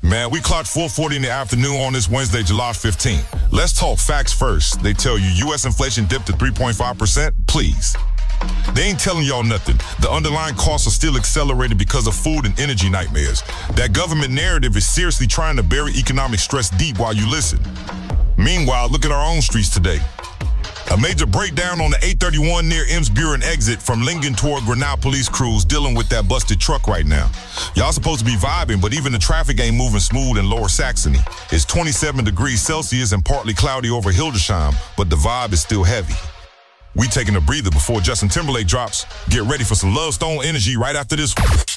Man, we clocked 4:40 in the afternoon on this Wednesday, July 15th. Let's talk facts first. They tell you U.S. inflation dipped to 3.5%. Please. They ain't telling y'all nothing. The underlying costs are still accelerated because of food and energy nightmares. That government narrative is seriously trying to bury economic stress deep while you listen. Meanwhile, look at our own streets today. A major breakdown on the 831 near Emsburen exit from Lingen toward Grinnell police crews dealing with that busted truck right now. Y'all supposed to be vibing, but even the traffic ain't moving smooth in Lower Saxony. It's 27 degrees Celsius and partly cloudy over Hildesheim, but the vibe is still heavy. We taking a breather before Justin Timberlake drops. Get ready for some Love Stone energy right after this one.